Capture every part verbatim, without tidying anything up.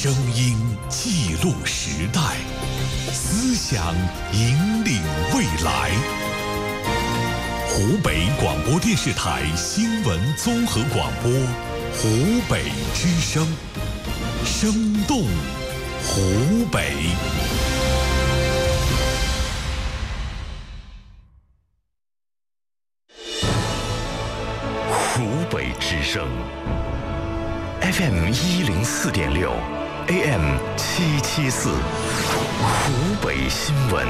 声音记录时代，思想引领未来。湖北广播电视台新闻综合广播，湖北之声，生动湖北。 湖北之声 F M 一零四点六 A M 七七四，湖北新闻。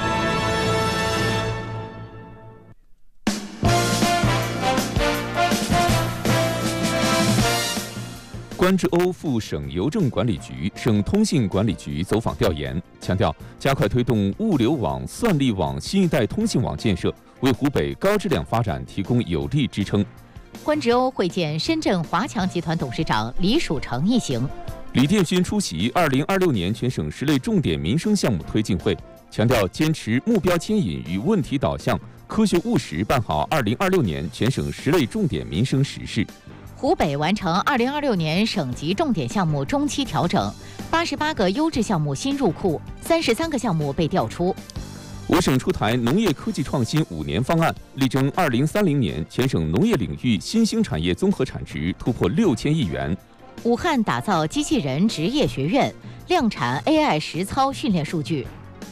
关志欧赴省邮政管理局、省通信管理局走访调研，强调加快推动物流网、算力网新一代通信网建设，为湖北高质量发展提供有力支撑。 关志欧会见深圳华强集团董事长李蜀成一行。 李殿勋出席二零二六年全省十类重点民生项目推进会，强调坚持目标牵引与问题导向，科学务实办好二零二六年全省十类重点民生实事。 湖北完成二零二六年省级重点项目中期调整，八十八个优质项目新入库，三十三个项目被调出。 我省出台农业科技创新五年方案，力争二零三零年全省农业领域新兴产业综合产值突破六千亿元。 武汉打造机器人职业学院，量产 A I 实操训练数据。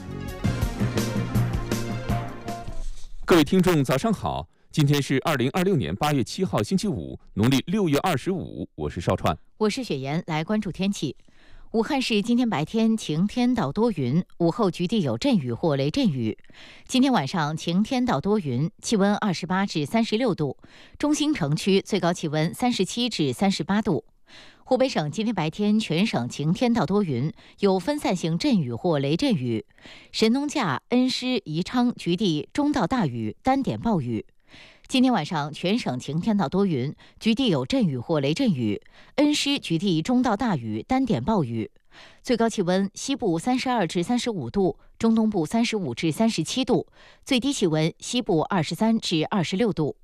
各位听众，早上好。今天是二零二六年八月七号，星期五，农历六月二十五。我是邵川， 我是雪妍。来关注天气。武汉市今天白天晴天到多云，午后局地有阵雨或雷阵雨。今天晚上晴天到多云，气温二十八至三十六度，中心城区最高气温三十七至三十八度。湖北省今天白天全省晴天到多云，有分散性阵雨或雷阵雨。神农架、恩施、宜昌局地中到大雨，单点暴雨。今天晚上全省晴天到多云，局地有阵雨或雷阵雨，恩施局地中到大雨，单点暴雨。最高气温西部三十二至三十五度，中东部三十五至三十七度，最低气温西部二十三至二十六度。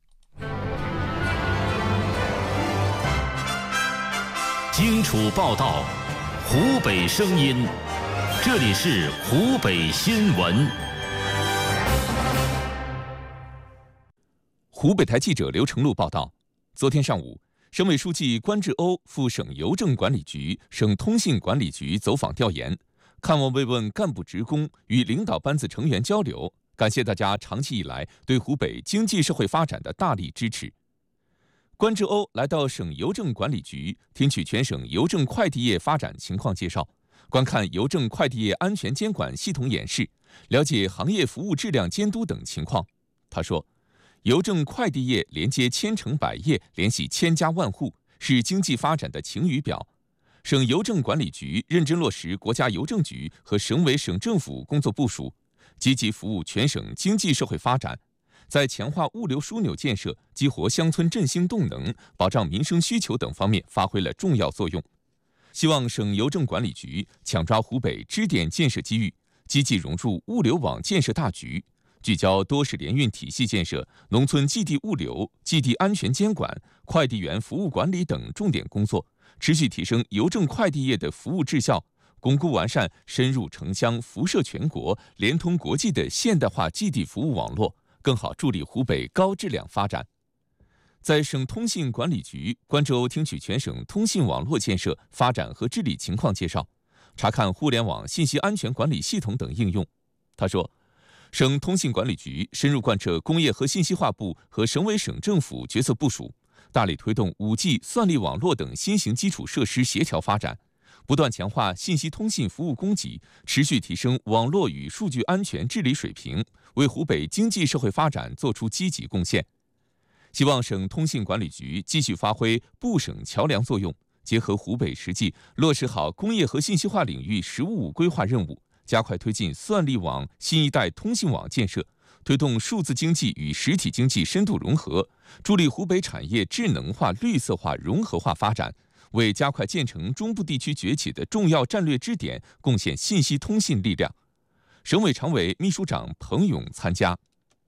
荆楚报道，湖北声音，这里是湖北新闻。 湖北台记者刘成路报道，昨天上午，省委书记关志欧赴省邮政管理局、省通信管理局走访调研，看望慰问干部职工，与领导班子成员交流，感谢大家长期以来对湖北经济社会发展的大力支持。关志欧来到省邮政管理局，听取全省邮政快递业发展情况介绍，观看邮政快递业安全监管系统演示，了解行业服务质量监督等情况。他说，邮政快递业连接千城百业，联系千家万户，是经济发展的晴雨表。省邮政管理局认真落实国家邮政局和省委省政府工作部署，积极服务全省经济社会发展，在强化物流枢纽建设、激活乡村振兴动能、保障民生需求等方面发挥了重要作用。希望省邮政管理局抢抓湖北支点建设机遇，积极融入物流网建设大局，聚焦多式联运体系建设、农村寄递物流、寄递安全监管、快递员服务管理等重点工作，持续提升邮政快递业的服务质效，巩固完善深入城乡、辐射全国、联通国际的现代化寄递服务网络，更好助力湖北高质量发展。在省通信管理局，关志欧听取全省通信网络建设、发展和治理情况介绍，查看互联网信息安全管理系统等应用。他说，省通信管理局深入贯彻工业和信息化部和省委省政府角色部署，大力推动 五 G、算力网络等新型基础设施协调发展，不断强化信息通信服务供给，持续提升网络与数据安全治理水平，为湖北经济社会发展作出积极贡献。希望省通信管理局继续发挥部省桥梁作用，结合湖北实际，落实好工业和信息化领域“十五五”规划任务，加快推进算力网新一代通信网建设，推动数字经济与实体经济深度融合，助力湖北产业智能化、绿色化、融合化发展，为加快建成中部地区崛起的重要战略支点贡献信息通信力量。省委常委、秘书长彭勇参加。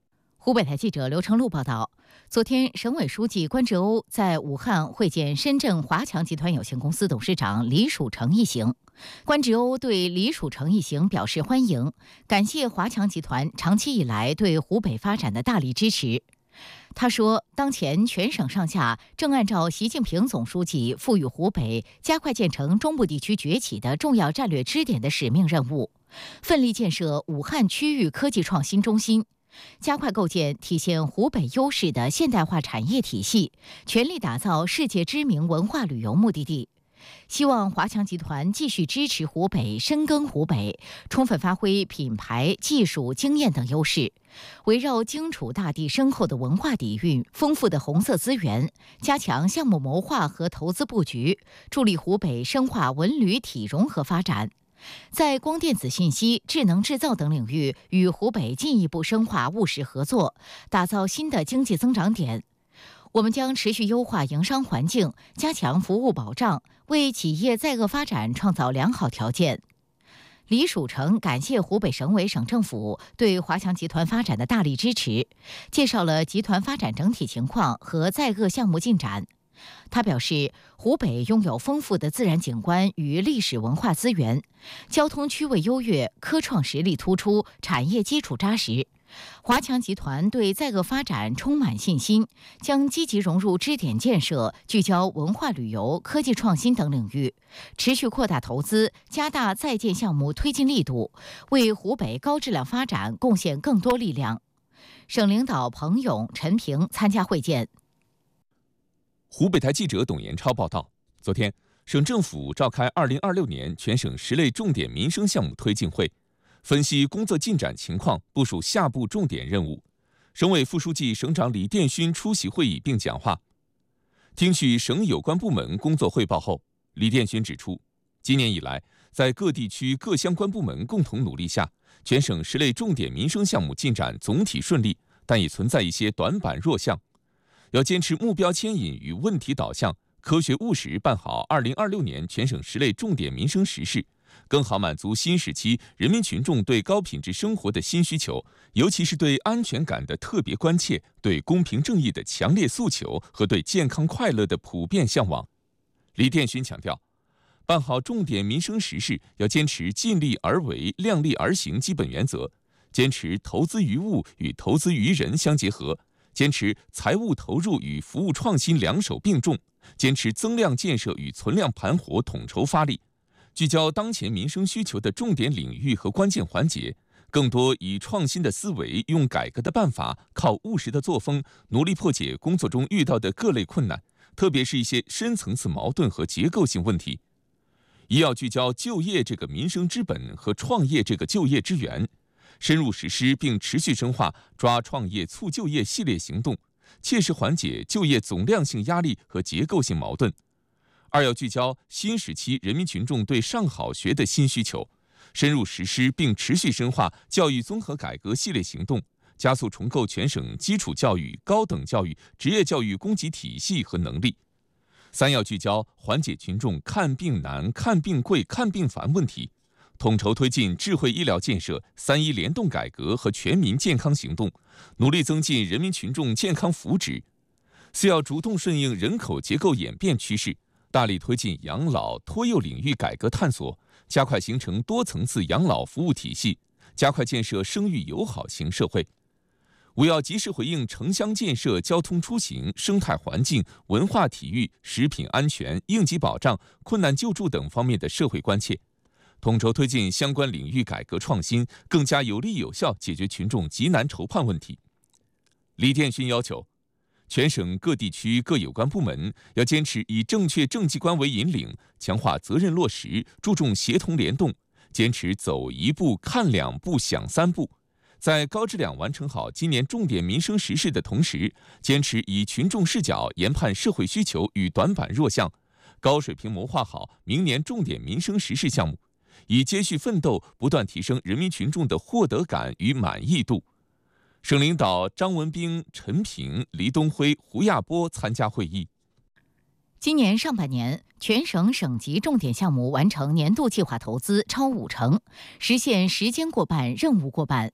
湖北台记者刘成禄报道，昨天，省委书记关志欧在武汉会见深圳华强集团有限公司董事长李蜀成一行。关志欧对李蜀成一行表示欢迎，感谢华强集团长期以来对湖北发展的大力支持。他说，当前全省上下正按照习近平总书记赋予湖北加快建成中部地区崛起的重要战略支点的使命任务，奋力建设武汉区域科技创新中心，加快构建体现湖北优势的现代化产业体系，全力打造世界知名文化旅游目的地。希望华强集团继续支持湖北深耕湖北，充分发挥品牌、技术、经验等优势，围绕荆楚大地深厚的文化底蕴、丰富的红色资源，加强项目谋划和投资布局，助力湖北深化文旅体融合发展。在光电子信息、智能制造等领域与湖北进一步深化务实合作，打造新的经济增长点。我们将持续优化营商环境，加强服务保障，为企业在鄂发展创造良好条件。李蜀成感谢湖北省委省政府对华强集团发展的大力支持，介绍了集团发展整体情况和在鄂项目进展。他表示，湖北拥有丰富的自然景观与历史文化资源，交通区位优越，科创实力突出，产业基础扎实。华强集团对在鄂发展充满信心，将积极融入支点建设，聚焦文化旅游、科技创新等领域，持续扩大投资，加大在建项目推进力度，为湖北高质量发展贡献更多力量。省领导彭勇、陈平参加会见。 湖北台记者董延超报道，昨天，省政府召开二零二六年全省十类重点民生项目推进会，分析工作进展情况，部署下步重点任务。省委副书记、省长李殿勋出席会议并讲话。听取省有关部门工作汇报后，李殿勋指出，今年以来，在各地区各相关部门共同努力下，全省十类重点民生项目进展总体顺利，但也存在一些短板弱项。要坚持目标牵引与问题导向，科学务实办好二零二六年全省十类重点民生实事，更好满足新时期人民群众对高品质生活的新需求，尤其是对安全感的特别关切，对公平正义的强烈诉求和对健康快乐的普遍向往。李殿勋强调，办好重点民生实事要坚持尽力而为、量力而行基本原则，坚持投资于物与投资于人相结合，坚持财务投入与服务创新两手并重，坚持增量建设与存量盘活统筹发力，聚焦当前民生需求的重点领域和关键环节，更多以创新的思维、用改革的办法、靠务实的作风，努力破解工作中遇到的各类困难，特别是一些深层次矛盾和结构性问题。一要聚焦就业这个民生之本和创业这个就业之源，深入实施并持续深化抓创业促就业系列行动，切实缓解就业总量性压力和结构性矛盾。二要聚焦新时期人民群众对上好学的新需求，深入实施并持续深化教育综合改革系列行动，加速重构全省基础教育、高等教育、职业教育供给体系和能力。三要聚焦缓解群众看病难、看病贵、看病烦问题，统筹推进智慧医疗建设、三医联动改革和全民健康行动，努力增进人民群众健康福祉。四要主动顺应人口结构演变趋势，大力推进养老、托幼领域改革探索，加快形成多层次养老服务体系，加快建设生育友好型社会。五要及时回应城乡建设、交通出行、生态环境、文化体育、食品安全、应急保障、困难救助等方面的社会关切，统筹推进相关领域改革创新，更加有力有效解决群众急难愁盼问题。李殿勋要求，全省各地区各有关部门要坚持以正确政绩观为引领，强化责任落实，注重协同联动，坚持走一步、看两步、想三步。在高质量完成好今年重点民生实事的同时，坚持以群众视角研判社会需求与短板弱项，高水平谋划好明年重点民生实事项目，以接续奋斗，不断提升人民群众的获得感与满意度。省领导张文斌、陈平、黎东辉、胡亚波参加会议。 今年上半年，全省省级重点项目完成年度计划投资超五成，实现时间过半、任务过半。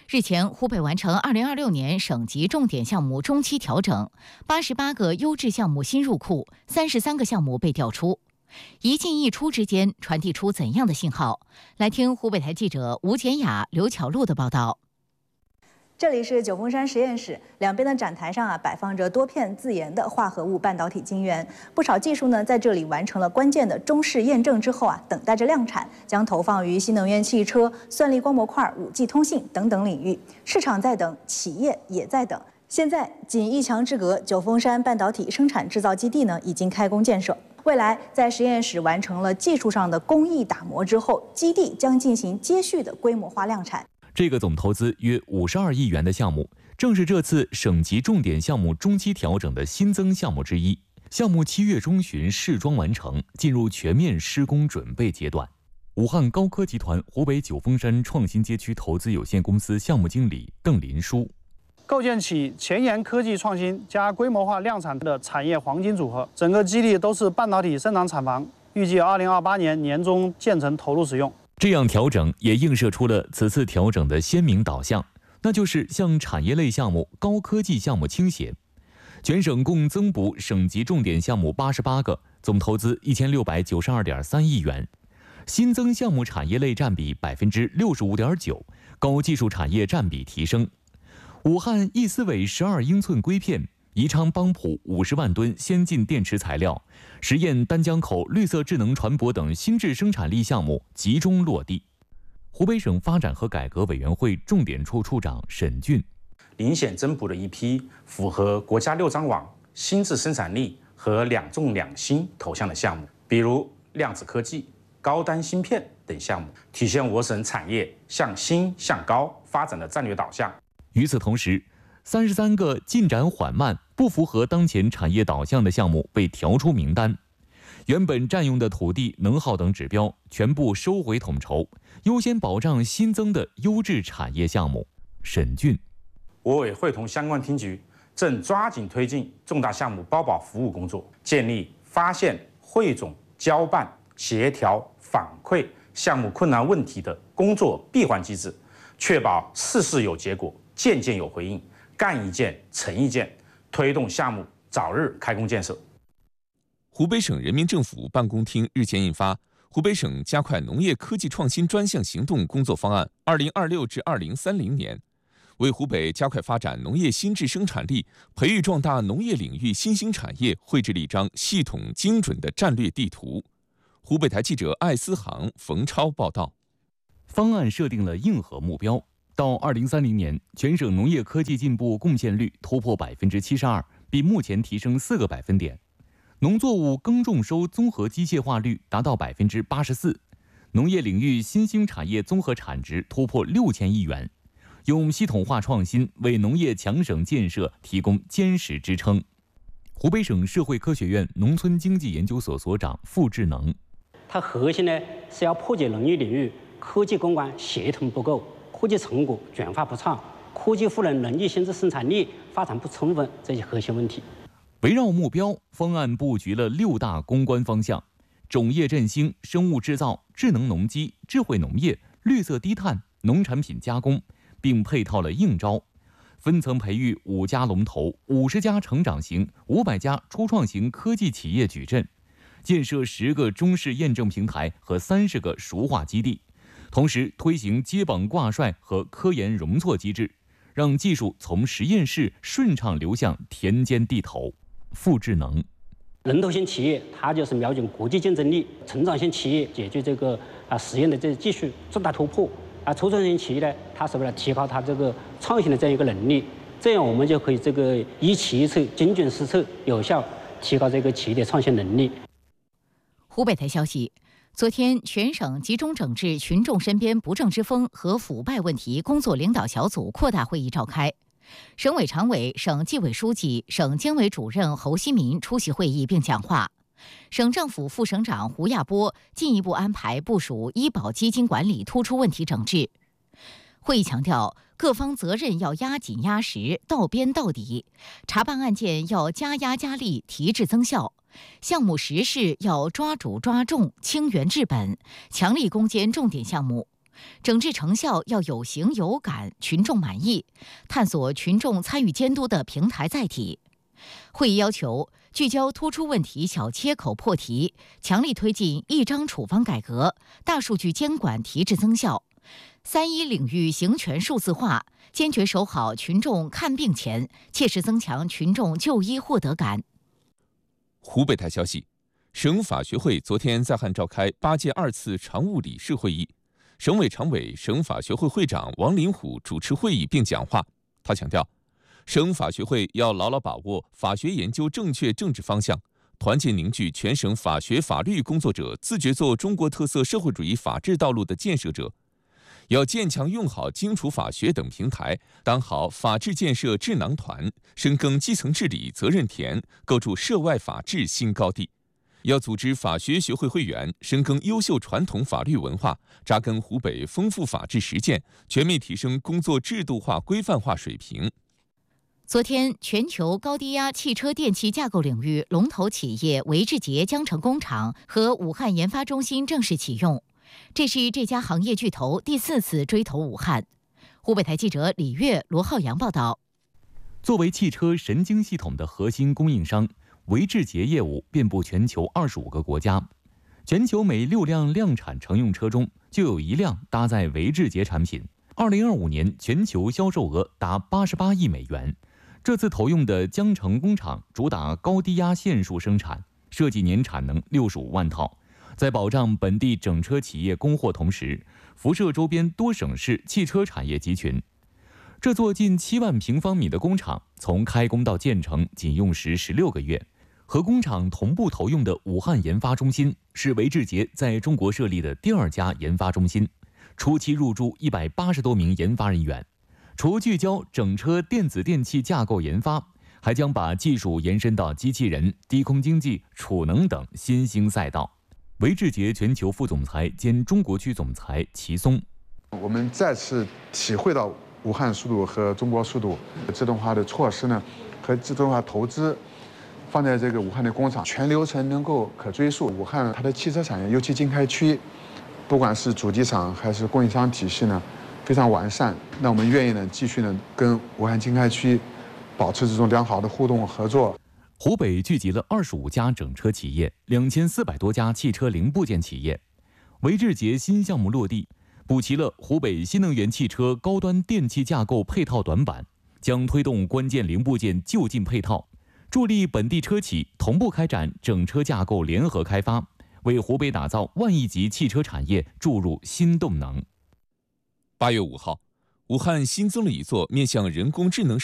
日前，湖北完成二零二六年省级重点项目中期调整，八十八个优质项目新入库，三十三个项目被调出。一进一出之间传递出怎样的信号？来听湖北台记者吴简雅、刘巧璐的报道。 这里是九峰山实验室，两边的展台上啊摆放着多片自研的化合物半导体晶圆，不少技术呢在这里完成了关键的中试验证之后啊，等待着量产，将投放于新能源汽车、算力光模块、五 G 通信等等领域。市场在等，企业也在等。现在仅一墙之隔，九峰山半导体生产制造基地呢已经开工建设。未来在实验室完成了技术上的工艺打磨之后，基地将进行接续的规模化量产。 这个总投资约五十二亿元的项目，正是这次省级重点项目中期调整的新增项目之一。项目七月中旬试装完成，进入全面施工准备阶段。武汉高科集团湖北九峰山创新街区投资有限公司项目经理邓林书， 构建起前沿科技创新加规模化量产的产业黄金组合。整个基地都是半导体生产厂房，预计二零二八年年中建成投入使用。 这样调整也映射出了此次调整的鲜明导向，那就是向产业类项目、高科技项目倾斜。全省共增补省级重点项目八十八个，总投资一千六百九十二点三亿元。新增项目产业类占比百分之六十五点九，高技术产业占比提升。武汉易思伟十二英寸硅片，宜昌邦普五十万吨先进电池材料，实验丹江口绿色智能船舶等新质生产力项目集中落地。湖北省发展和改革委员会重点处处长沈俊， 遴选增补了一批符合国家六张网、新质生产力和两重两新头项的项目，比如量子科技、高端芯片等项目，体现我省产业向新向高发展的战略导向。 与此同时，三十三个进展缓慢、不符合当前产业导向的项目被调出名单，原本占用的土地、能耗等指标全部收回统筹，优先保障新增的优质产业项目。沈俊， 我委会同相关厅局正抓紧推进重大项目包保服务工作，建立发现、汇总、交办、协调、反馈项目困难问题的工作闭环机制，确保事事有结果、件件有回应，干一件成一件，推动项目早日开工建设。 湖北省人民政府办公厅日前印发《湖北省加快农业科技创新专项行动工作方案（二零二六至二零三零年）》，为湖北加快发展农业新质生产力、培育壮大农业领域新兴产业绘制了一张系统精准的战略地图。湖北台记者艾思航、冯超报道。 方案设定了硬核目标，到二零三零年，全省农业科技进步贡献率突破百分之七十二，比目前提升四个百分点。农作物耕种收综合机械化率达到百分之八十四，农业领域新兴产业综合产值突破六千亿元，用系统化创新为农业强省建设提供坚实支撑。湖北省社会科学院农村经济研究所所长付志能， 它核心呢是要破解农业领域科技攻关协同不够、科技成果转化不畅、科技赋能农业新质生产力发展不充分这些核心问题。 围绕目标，方案布局了六大攻关方向：种业振兴、生物制造、智能农机、智慧农业、绿色低碳、农产品加工，并配套了应招，分层培育五家龙头、五十家成长型、五百家初创型科技企业矩阵，建设十个中试验证平台和三十个熟化基地，同时推行接榜挂帅和科研容错机制，让技术从实验室顺畅流向田间地头。付智能， 龙头型企业它就是瞄准国际竞争力，成长型企业解决这个啊实验的这个技术重大突破，啊初创型企业呢，它是为了提高它这个创新的这样一个能力，这样我们就可以这个一企一策，精准施策，有效提高这个企业的创新能力。 湖北台消息，昨天，全省集中整治群众身边不正之风和腐败问题工作领导小组扩大会议召开。省委常委、省纪委书记、省监委主任侯希民出席会议并讲话。省政府副省长胡亚波进一步安排部署医保基金管理突出问题整治。会议强调，各方责任要压紧压实，到边到底，查办案件要加压加力，提质增效。项目实事要抓主抓重，清源治本，强力攻坚重点项目。 整治成效要有形有感，群众满意，探索群众参与监督的平台载体。会议要求聚焦突出问题小切口破题，强力推进一章处方改革，大数据监管提质增效，三医领域行权数字化，坚决守好群众看病前，切实增强群众就医获得感。 湖北台消息，省法学会昨天在汉召开八届二次常务理事会议，省委常委、省法学会会长王林虎主持会议并讲话。他强调，省法学会要牢牢把握法学研究正确政治方向，团结凝聚全省法学法律工作者，自觉做中国特色社会主义法治道路的建设者。要坚强用好荆楚法学等平台，当好法治建设智囊团，深耕基层治理责任田，构筑涉外法治新高地。要组织法学学会会员，深耕优秀传统法律文化，扎根湖北丰富法治实践，全面提升工作制度化规范化水平。 昨天，全球高低压汽车电气架构领域龙头企业维志捷江城工厂和武汉研发中心正式启用，这是这家行业巨头第四次追投武汉。湖北台记者李悦、罗浩洋报道。 作为汽车神经系统的核心供应商，维志捷业务遍布全球二十五个国家，全球每六辆量产乘用车中就有一辆搭载维志捷产品。二零二五年全球销售额达八十八亿美元。这次投用的江城工厂主打高低压线束生产，设计年产能六十五万套，在保障本地整车企业供货同时，辐射周边多省市汽车产业集群。这座近七万平方米的工厂，从开工到建成仅用时十六个月。和工厂同步投用的武汉研发中心，是维志捷在中国设立的第二家研发中心，初期入驻一百八十多名研发人员。除聚焦整车电子电气架构研发，还将把技术延伸到机器人、低空经济、储能等新兴赛道。维志捷全球副总裁兼中国区总裁齐松： 我们再次体会到武汉速度和中国速度自动化的措施呢，和自动化投资放在这个武汉的工厂，全流程能够可追溯。武汉它的汽车产业，尤其经开区，不管是主机厂还是供应商体系呢，非常完善。那我们愿意呢，继续呢跟武汉经开区保持这种良好的互动合作。 湖北聚集了二十五家整车企业，两千四百多家汽车零部件企业。维志捷新项目落地，补齐了湖北新能源汽车高端电气架构配套短板，将推动关键零部件就近配套，助力本地车企同步开展整车架构联合开发，为湖北打造万亿级汽车产业注入新动能。 八月五号，武汉新增了一座面向人工智能